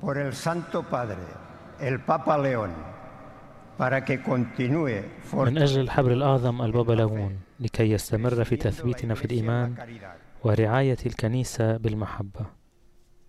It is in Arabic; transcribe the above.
por el Santo Padre, el Papa León, para que continúe من أجل الحبر الأعظم البابا ليون لكي يستمر في تثبيتنا في الإيمان ورعاية الكنيسة بالمحبة.